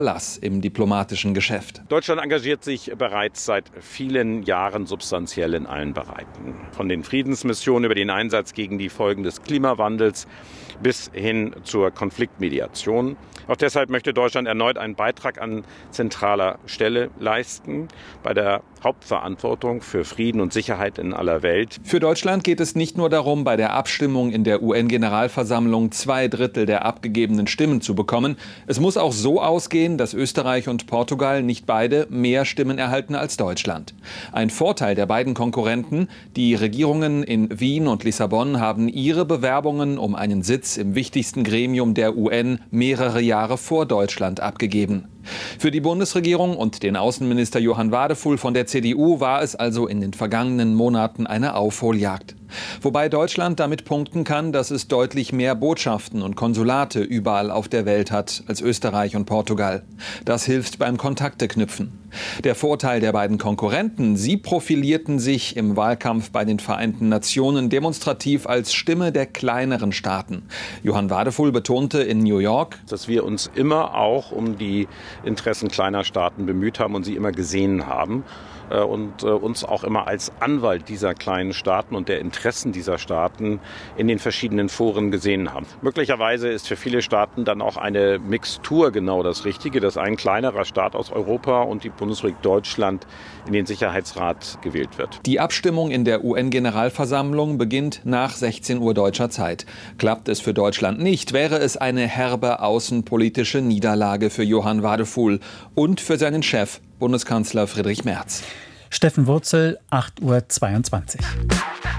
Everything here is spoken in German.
Lass im diplomatischen Geschäft. Deutschland engagiert sich bereits seit vielen Jahren substanziell in allen Bereichen. Von den Friedensmissionen über den Einsatz gegen die Folgen des Klimawandels bis hin zur Konfliktmediation. Auch deshalb möchte Deutschland erneut einen Beitrag an zentraler Stelle leisten bei der Hauptverantwortung für Frieden und Sicherheit in aller Welt. Für Deutschland geht es nicht nur darum, bei der Abstimmung in der UN-Generalversammlung 2/3 der abgegebenen Stimmen zu bekommen. Es muss auch so ausgehen, dass Österreich und Portugal nicht beide mehr Stimmen erhalten als Deutschland. Ein Vorteil der beiden Konkurrenten: Die Regierungen in Wien und Lissabon haben ihre Bewerbungen um einen Sitz im wichtigsten Gremium der UN mehrere Jahre vor Deutschland abgegeben. Für die Bundesregierung und den Außenminister Johann Wadefuhl von der CDU war es also in den vergangenen Monaten eine Aufholjagd. Wobei Deutschland damit punkten kann, dass es deutlich mehr Botschaften und Konsulate überall auf der Welt hat als Österreich und Portugal. Das hilft beim Kontakteknüpfen. Der Vorteil der beiden Konkurrenten: Sie profilierten sich im Wahlkampf bei den Vereinten Nationen demonstrativ als Stimme der kleineren Staaten. Johann Wadefuhl betonte in New York, dass wir uns immer auch um die Interessen kleiner Staaten bemüht haben und sie immer gesehen haben. Und uns auch immer als Anwalt dieser kleinen Staaten und der Interessen dieser Staaten in den verschiedenen Foren gesehen haben. Möglicherweise ist für viele Staaten dann auch eine Mixtur genau das Richtige, dass ein kleinerer Staat aus Europa und die Bundesrepublik Deutschland in den Sicherheitsrat gewählt wird. Die Abstimmung in der UN-Generalversammlung beginnt nach 16 Uhr deutscher Zeit. Klappt es für Deutschland nicht, wäre es eine herbe außenpolitische Niederlage für Johann Wadefuhl und für seinen Chef, Bundeskanzler Friedrich Merz. Steffen Wurzel, 8:22 Uhr.